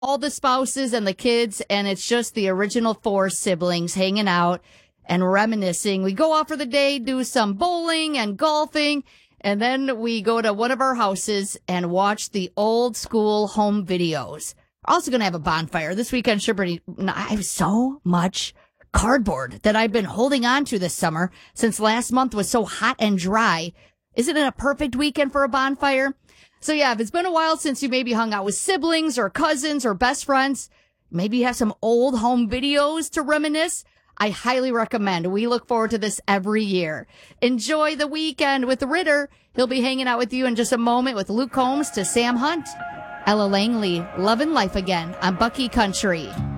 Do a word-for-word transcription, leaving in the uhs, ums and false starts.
all the spouses and the kids, and it's just the original four siblings hanging out and reminiscing. We go out for the day, do some bowling and golfing, and then we go to one of our houses and watch the old school home videos. We're also going to have a bonfire this weekend. Sure, pretty. I have so much cardboard that I've been holding on to this summer since last month was so hot and dry. Isn't it a perfect weekend for a bonfire? So yeah, if it's been a while since you maybe hung out with siblings or cousins or best friends, maybe you have some old home videos to reminisce, I highly recommend. We look forward to this every year. Enjoy the weekend with Ritter. He'll be hanging out with you in just a moment with Luke Combs to Sam Hunt. Ella Langley, Lovin' Life Again on Bucky Country.